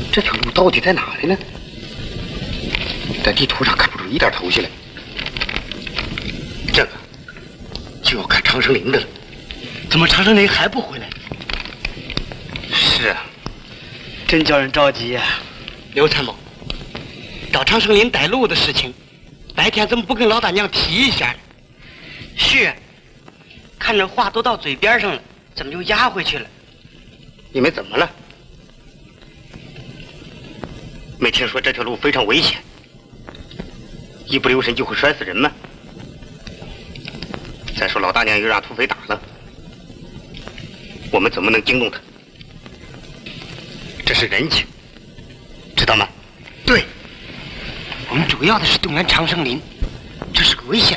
这条路到底在哪里呢？在地图上看不出一点头绪来。这个就要看长生林的了。 怎么长生林还不回来？ 是啊， 真叫人着急呀！刘参谋，找长生林带路的事情，白天怎么不跟老大娘提一下呢？是，看着话都到嘴边上了，怎么就压回去了？ 你们怎么了？没听说这条路非常危险，一不留神就会摔死人吗？再说老大娘又让土匪打了，我们怎么能惊动他？这是人情，知道吗？ 对，我们主要的是动员长生林，这是个危险